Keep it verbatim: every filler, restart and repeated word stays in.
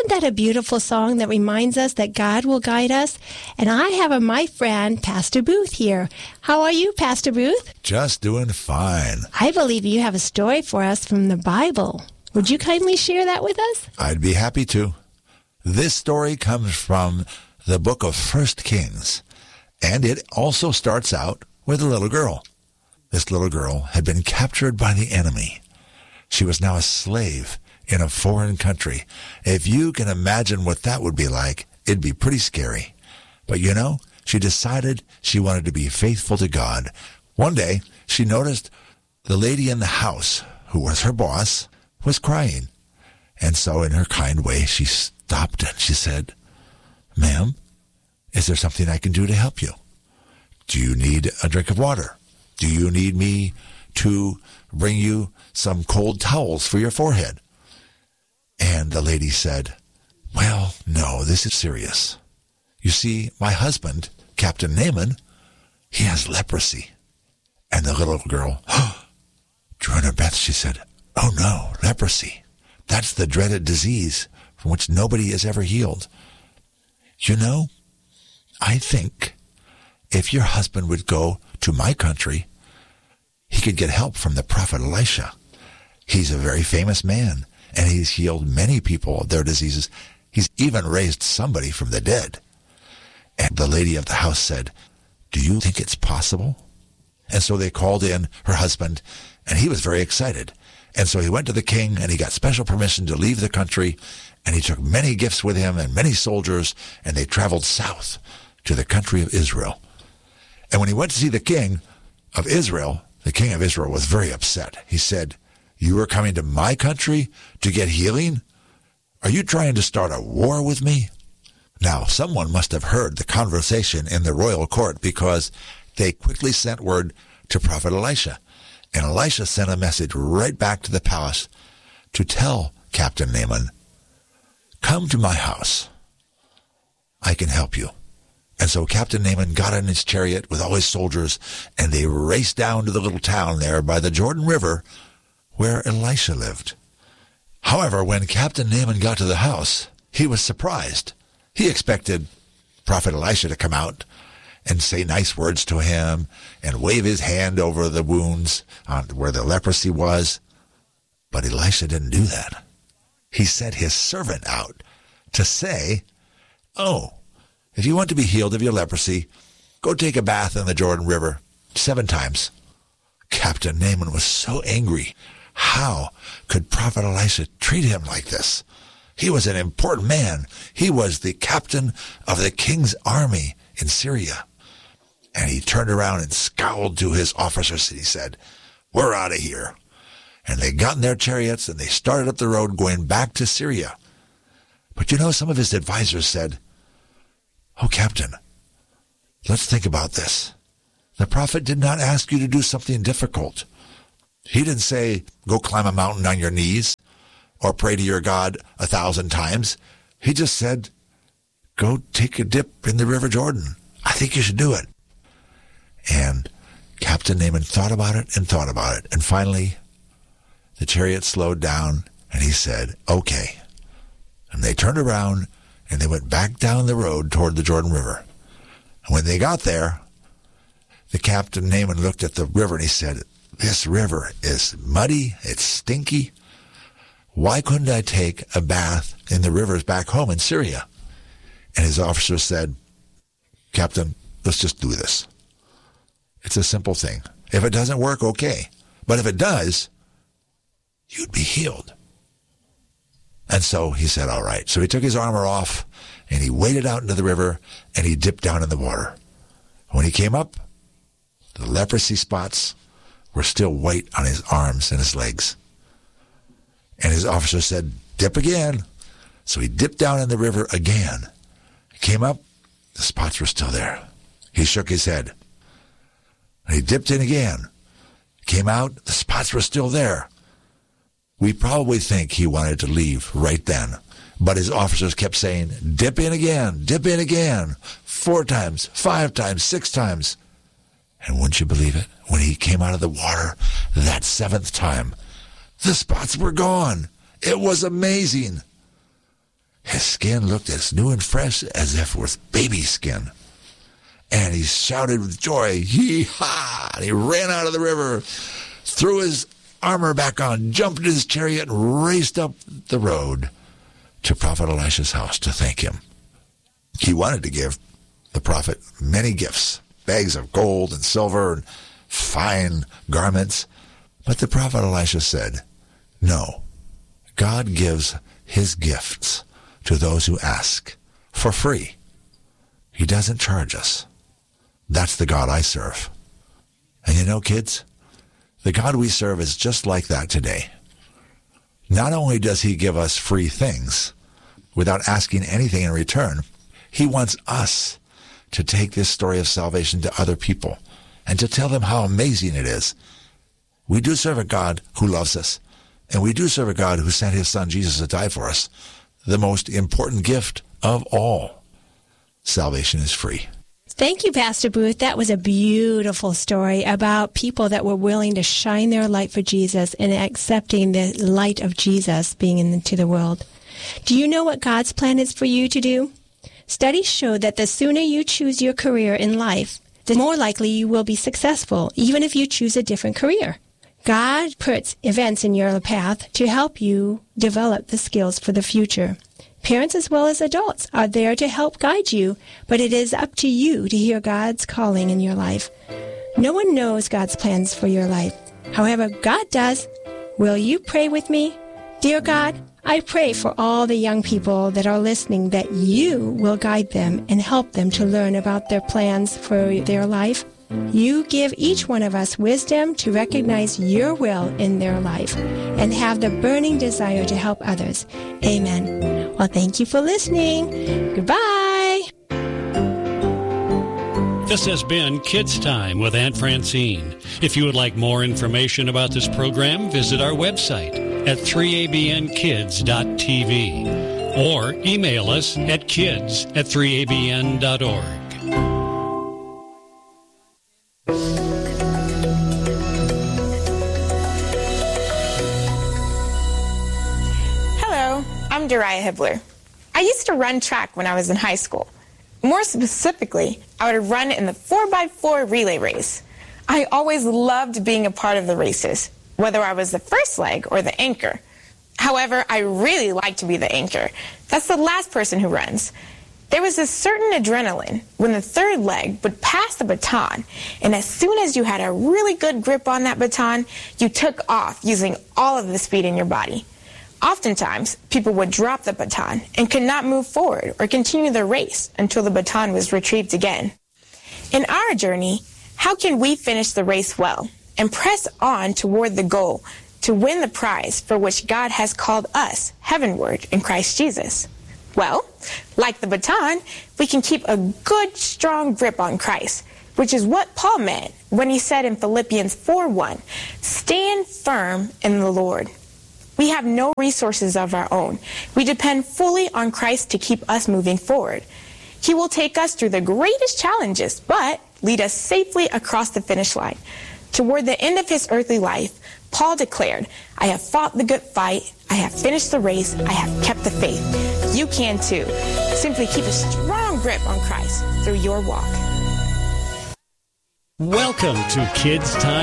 that a beautiful song that reminds us that God will guide us? And I have a, my friend, Pastor Booth, here. How are you, Pastor Booth? Just doing fine. I believe you have a story for us from the Bible. Would you kindly share that with us? I'd be happy to. This story comes from the book of First Kings, and it also starts out with a little girl. This little girl had been captured by the enemy. She was now a slave in a foreign country. If you can imagine what that would be like, it'd be pretty scary. But you know, she decided she wanted to be faithful to God. One day, she noticed the lady in the house, who was her boss, was crying. And so in her kind way, she stopped and she said, "Ma'am, is there something I can do to help you? Do you need a drink of water? Do you need me to bring you some cold towels for your forehead?" And the lady said, "Well, no, this is serious. You see, my husband, Captain Naaman, he has leprosy." And the little girl, drew in her breath, she said, "Oh no, leprosy. That's the dreaded disease from which nobody is ever healed. You know, I think if your husband would go to my country, he could get help from the prophet Elisha. He's a very famous man, and he's healed many people of their diseases. He's even raised somebody from the dead." And the lady of the house said, "Do you think it's possible?" And so they called in her husband, and he was very excited. And so he went to the king, and he got special permission to leave the country, and he took many gifts with him and many soldiers, and they traveled south to the country of Israel. And when he went to see the king of Israel, the king of Israel was very upset. He said, "You are coming to my country to get healing? Are you trying to start a war with me?" Now, someone must have heard the conversation in the royal court, because they quickly sent word to Prophet Elisha. And Elisha sent a message right back to the palace to tell Captain Naaman, "Come to my house. I can help you." And so Captain Naaman got in his chariot with all his soldiers, and they raced down to the little town there by the Jordan River where Elisha lived. However, when Captain Naaman got to the house, he was surprised. He expected Prophet Elisha to come out and say nice words to him and wave his hand over the wounds on where the leprosy was. But Elisha didn't do that. He sent his servant out to say, "Oh, if you want to be healed of your leprosy, go take a bath in the Jordan River seven times." Captain Naaman was so angry. How could Prophet Elisha treat him like this? He was an important man. He was the captain of the king's army in Syria. And he turned around and scowled to his officers, and he said, "We're out of here." And they got in their chariots, and they started up the road going back to Syria. But you know, some of his advisors said, "Oh, Captain, let's think about this. The prophet did not ask you to do something difficult. He didn't say, go climb a mountain on your knees or pray to your God a thousand times. He just said, go take a dip in the River Jordan. I think you should do it." And Captain Naaman thought about it and thought about it. And finally, the chariot slowed down, and he said, "Okay." And they turned around, and they went back down the road toward the Jordan River. And when they got there, the Captain Naaman looked at the river, and he said, "This river is muddy, it's stinky. Why couldn't I take a bath in the rivers back home in Syria?" And his officer said, "Captain, let's just do this. It's a simple thing. If it doesn't work, okay. But if it does, you'd be healed." And so he said, all right. So he took his armor off, and he waded out into the river, and he dipped down in the water. When he came up, the leprosy spots were still white on his arms and his legs. And his officer said, "Dip again." So he dipped down in the river again. He came up, the spots were still there. He shook his head. And he dipped in again. Came out, the spots were still there. We probably think he wanted to leave right then. But his officers kept saying, "Dip in again, dip in again." Four times, five times, six times. And wouldn't you believe it? When he came out of the water that seventh time, the spots were gone. It was amazing. His his skin looked as new and fresh as if it was baby skin. And he shouted with joy, yee-haw! And he ran out of the river, threw his armor back on, jumped in his chariot, and raced up the road to Prophet Elisha's house to thank him. He wanted to give the prophet many gifts, bags of gold and silver and fine garments. But the prophet Elisha said, no, God gives his gifts to those who ask for free. He doesn't charge us. That's the God I serve. And you know, kids, the God we serve is just like that today. Not only does he give us free things without asking anything in return, he wants us to take this story of salvation to other people and to tell them how amazing it is. We do serve a God who loves us, and we do serve a God who sent his son Jesus to die for us, the most important gift of all. Salvation is free. Thank you, Pastor Booth. That was a beautiful story about people that were willing to shine their light for Jesus and accepting the light of Jesus being into the world. Do you know what God's plan is for you to do? Studies show that the sooner you choose your career in life, the more likely you will be successful, even if you choose a different career. God puts events in your path to help you develop the skills for the future. Parents as well as adults are there to help guide you, but it is up to you to hear God's calling in your life. No one knows God's plans for your life. However, God does. Will you pray with me? Dear God, I pray for all the young people that are listening that you will guide them and help them to learn about their plans for their life. You give each one of us wisdom to recognize your will in their life and have the burning desire to help others. Amen. Well, thank you for listening. Goodbye. This has been Kids Time with Aunt Francine. If you would like more information about this program, visit our website at three a b n kids dot t v or email us at kids at three a b n dot org. Hello, I'm Dariah Hibbler. I used to run track when I was in high school. More specifically, I would run in the four by four relay race. I always loved being a part of the races, whether I was the first leg or the anchor. However, I really like to be the anchor. That's the last person who runs. There was a certain adrenaline when the third leg would pass the baton, and as soon as you had a really good grip on that baton, you took off using all of the speed in your body. Oftentimes, people would drop the baton and could not move forward or continue the race until the baton was retrieved again. In our journey, how can we finish the race well and press on toward the goal to win the prize for which God has called us heavenward in Christ Jesus? Well, like the baton, we can keep a good, strong grip on Christ, which is what Paul meant when he said in Philippians four one, "Stand firm in the Lord." We have no resources of our own. We depend fully on Christ to keep us moving forward. He will take us through the greatest challenges, but lead us safely across the finish line. Toward the end of his earthly life, Paul declared, "I have fought the good fight, I have finished the race, I have kept the faith." You can too. Simply keep a strong grip on Christ through your walk. Welcome to Kids Time